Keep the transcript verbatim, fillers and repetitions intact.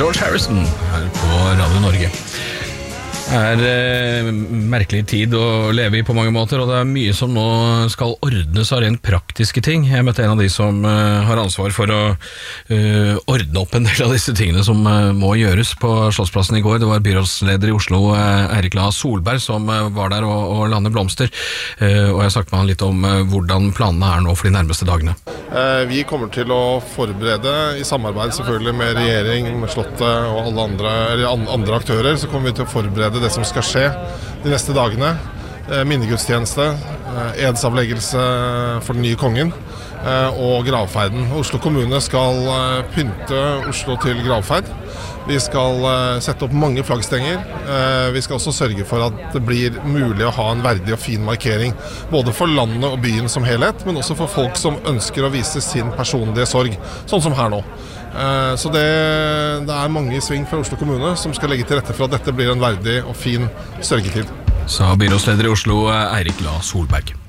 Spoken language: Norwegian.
George Harrison her på Radio Norge. Det er eh, merkelig tid å leve i på mange måter, og det er mye som nå skal ordnes av rent praktiske ting. Jeg møtte en av de som eh, har ansvar for å eh, ordne opp en del av disse tingene som eh, må gjøres på Slottsplassen i går. Det var byrådsleder i Oslo, eh, Eirik La Solberg, som eh, var der og, og landet blomster. Eh, og jeg snakket med han litt om eh, hvordan planene er nå for de nærmeste dagene. Eh, vi kommer til å forberede, i samarbeid selvfølgelig med regjering, med Slottet og alle andre, eller andre aktører, så kommer vi til å forberede det som skal skje de neste dagene. Eh, minnegudstjeneste, eh, edsavleggelse for den nye kongen eh, og gravferden. Oslo kommune skal eh, pynte Oslo til gravferd. Vi skal eh, sette opp mange flaggstenger. Eh, vi skal også sørge for at det blir mulig å ha en verdig og fin markering, både for landet og byen som helhet, men også for folk som ønsker å vise sin personlige sorg, sånn som her nå. Så det, det er mange i sving fra Oslo kommune som skal legge til rette for at dette blir en verdig og fin sørgetid. Sa byrådsleder i Oslo, Eirik La Solberg.